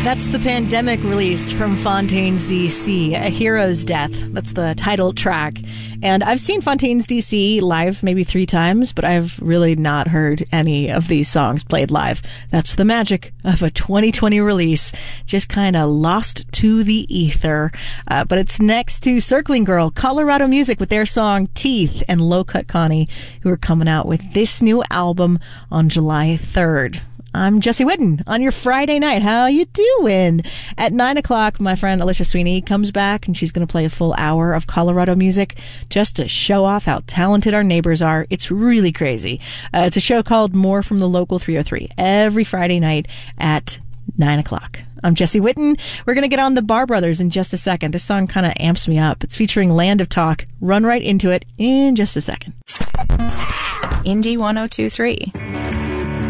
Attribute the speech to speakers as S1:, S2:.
S1: That's the pandemic release from Fontaines DC, A Hero's Death. That's the title track. And I've seen Fontaines DC live maybe 3 times, but I've really not heard any of these songs played live. That's the magic of a 2020 release, just kind of lost to the ether. But it's next to Circling Girl, Colorado Music with their song Teeth, and Low Cut Connie, who are coming out with this new album on July 3rd. I'm Jesse Whitten on your Friday night. How you doing? At 9 o'clock, my friend Alicia Sweeney comes back, and she's going to play a full hour of Colorado music just to show off how talented our neighbors are. It's really crazy. It's a show called More from the Local 303 every Friday night at 9 o'clock. I'm Jesse Whitten. We're going to get on the Bar Brothers in just a second. This song kind of amps me up. It's featuring Land of Talk. Run right into it in just a second.
S2: Indie 1023.